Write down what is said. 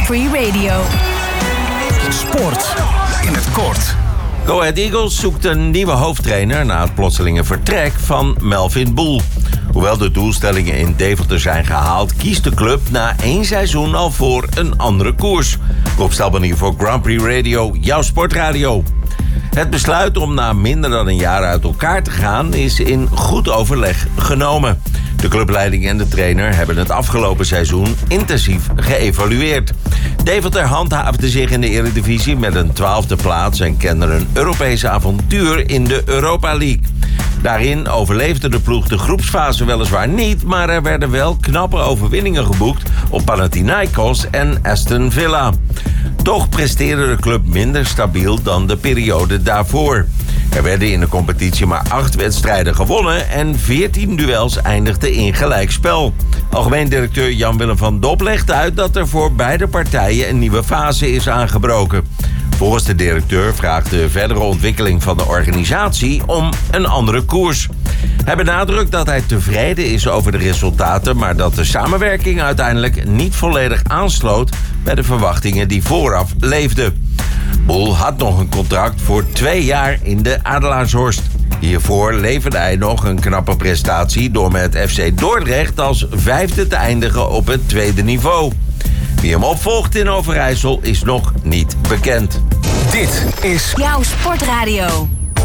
Grand Prix Radio. Sport in het kort. Go Ahead Eagles zoekt een nieuwe hoofdtrainer na het plotselinge vertrek van Melvin Boel. Hoewel de doelstellingen in Deventer zijn gehaald, kiest de club na 1 seizoen al voor een andere koers. Rob Stelbanier voor Grand Prix Radio, jouw sportradio. Het besluit om na minder dan een jaar uit elkaar te gaan is in goed overleg genomen. De clubleiding en de trainer hebben het afgelopen seizoen intensief geëvalueerd. Deventer handhaafde zich in de Eredivisie met een 12e plaats en kende een Europese avontuur in de Europa League. Daarin overleefde de ploeg de groepsfase weliswaar niet, maar er werden wel knappe overwinningen geboekt op Panathinaikos en Aston Villa. Toch presteerde de club minder stabiel dan de periode daarvoor. Er werden in de competitie maar 8 wedstrijden gewonnen en 14 duels eindigden in gelijkspel. Algemeen directeur Jan-Willem van Dop legt uit dat er voor beide partijen een nieuwe fase is aangebroken. Volgens de directeur vraagt de verdere ontwikkeling van de organisatie om een andere koers. Hij benadrukt dat hij tevreden is over de resultaten, maar dat de samenwerking uiteindelijk niet volledig aansloot bij de verwachtingen die vooraf leefden. Boel had nog een contract voor 2 jaar in de Adelaarshorst. Hiervoor leverde hij nog een knappe prestatie door met FC Dordrecht als 5e te eindigen op het 2e niveau. Wie hem opvolgt in Overijssel is nog niet bekend. Dit is Jouw sportradio.